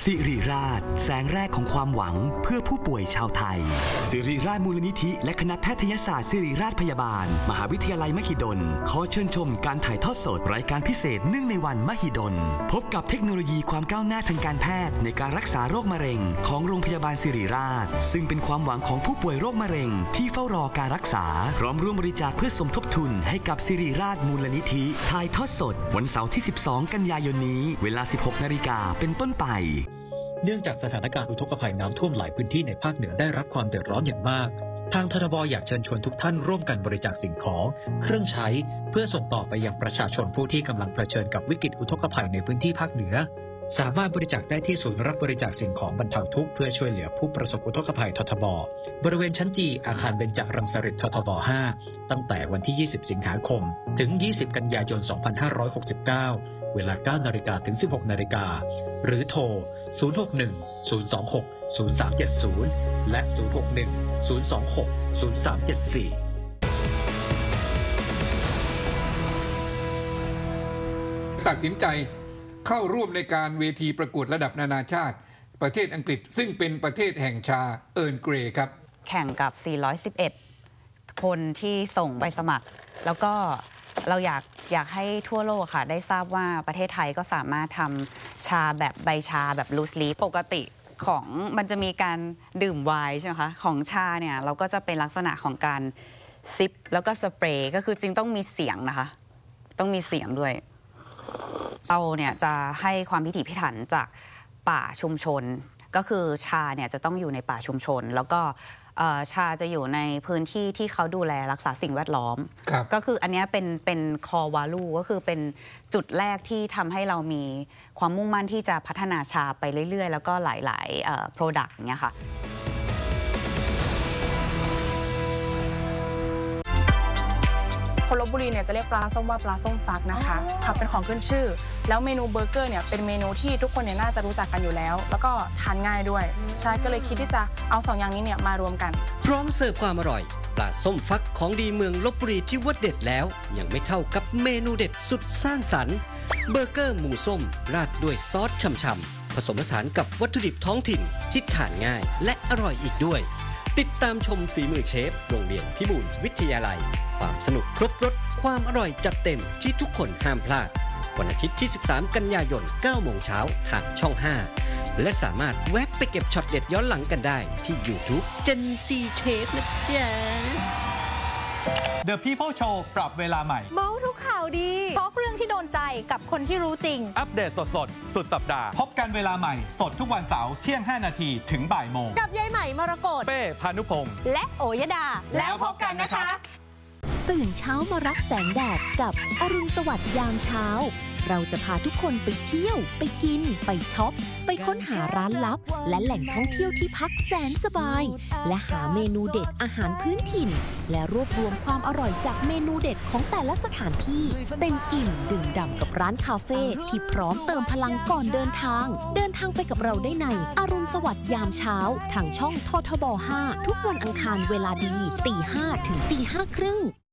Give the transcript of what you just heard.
สิริราชแสงแรกของความหวังเพื่อผู้ป่วยชาวไทยสิริราชมูลนิธิและคณะแพทยศาสตร์สิริราชพยาบาลมหาวิทยาลัยมหิดลขอเชิญชมการถ่ายทอดสดรายการพิเศษเนื่องในวันมหิดลพบกับเทคโนโลยีความก้าวหน้าทางการแพทย์ในการรักษาโรคมะเร็งของโรงพยาบาลสิริราชซึ่งเป็นความหวังของผู้ป่วยโรคมะเร็งที่เฝ้ารอการรักษาพร้อมร่วมบริจาคเพื่อสมทบทุนให้กับสิริราชมูลนิธิถ่ายทอดสดวันเสาร์ที่12กันยายนนี้เวลา 16 นาฬิกาเป็นต้นไปเนื่องจากสถานการณ์อุทกภัยน้ำท่วมหลายพื้นที่ในภาคเหนือได้รับความเดือดร้อนอย่างมากทางททบอยากเชิญชวนทุกท่านร่วมกันบริจาคสิ่งของเครื่องใช้เพื่อส่งต่อไปยังประชาชนผู้ที่กำลังเผชิญกับวิกฤตอุทกภัยในพื้นที่ภาคเหนือสามารถบริจาคได้ที่ศูนย์รับบริจาคสิ่งของบรรเทาทุกข์เพื่อช่วยเหลือผู้ประสบอุทกภัยททบบริเวณชั้นจีอาคารเบญจรังสฤษฎ์ททบ5ตั้งแต่วันที่ 20 สิงหาคมถึง 20 กันยายน 2569 เวลา 9 นาฬิกาถึง 16 นาฬิกาหรือโทร 061 026 0370 และ 061 026 0374 ตัดสินใจเข้าร่วมในการเวทีประกวดระดับนานาชาติประเทศอังกฤษซึ่งเป็นประเทศแห่งชาเอิร์นเกรย์ครับแข่งกับ 411 คนที่ส่งใบสมัครแล้วก็เราอยากให้ทั่วโลกค่ะได้ทราบว่าประเทศไทยก็สามารถทำชาแบบใบชาแบบลูสลีฟปกติของมันจะมีการดื่มไวน์ใช่ไหมคะของชาเนี่ยเราก็จะเป็นลักษณะของการซิปแล้วก็สเปรย์ก็คือจริงต้องมีเสียงนะคะต้องมีเสียงด้วยเราเนี่ยจะให้ความพิถีพิถันจากป่าชุมชนก็คือชาเนี่ยจะต้องอยู่ในป่าชุมชนแล้วก็ชาจะอยู่ในพื้นที่ที่เขาดูแลรักษาสิ่งแวดล้อมก็คืออันนี้เป็นคอวาลูก็คือเป็นจุดแรกที่ทำให้เรามีความมุ่งมั่นที่จะพัฒนาชาไปเรื่อยๆแล้วก็หลายๆproduct อย่างเงี้ยค่ะคนลพบุรีเนี่ยจะเรียกปลาส้มว่าปลาส้มฟักนะคะค่ะเป็นของขึ้นชื่อแล้วเมนูเบอร์เกอร์เนี่ยเป็นเมนูที่ทุกคนเนี่ยน่าจะรู้จักกันอยู่แล้วแล้วก็ทานง่ายด้วยใช่ก็เลยคิดที่จะเอา2อย่างนี้เนี่ยมารวมกันพร้อมเสิร์ฟความอร่อยปลาส้มฟักของดีเมืองลพบุรีที่ว่าเด็ดแล้วยังไม่เท่ากับเมนูเด็ดสุดสร้างสรรค์เบอร์เกอร์หมูส้มราดด้วยซอสฉ่ำๆผสมผสานกับวัตถุดิบท้องถิ่นที่ทานง่ายและอร่อยอีกด้วยติดตามชมฝีมือเชฟโรงเรียนพิบูลวิทยาลัยความสนุกครบรสความอร่อยจัดเต็มที่ทุกคนห้ามพลาดวันอาทิตย์ที่ 13 กันยายน 9 โมงเช้าทางช่อง 5 และสามารถแวะไปเก็บช็อตเด็ดย้อนหลังกันได้ที่ YouTube Gen Z Chef นะจ๊ะ The People Show ปรับเวลาใหม่เมาทุกข่าวดีเพราะเรื่องที่โดนใจกับคนที่รู้จริงอัปเดตสดสุดสัปดาห์พบกันเวลาใหม่สดทุกวันเสาร์เที่ยง 5 นาทีถึงบ่ายโมงกับยายใหม่มรกตเป้พานุพงษ์และโอยดาแล้วพบกันนะคะตื่นเช้ามารับแสงแดดกับอรุณสวัสดิ์ยามเช้าเราจะพาทุกคนไปเที่ยวไปกินไปช็อปไปค้นหาร้านลับและแหล่งท่องเที่ยวที่พักแสนสบายและหาเมนูเด็ดอาหารพื้นถิ่นและรวบรวมความอร่อยจากเมนูเด็ดของแต่ละสถานที่เต็มอิ่มดื่มด่ำกับร้านคาเฟ่ที่พร้อมเติมพลังก่อนเดินทางไปกับเราได้ในอรุณสวัสดิ์ยามเช้าทางช่องททบ 5ทุกวันอังคารเวลาดี 5:00 ถึง 5:30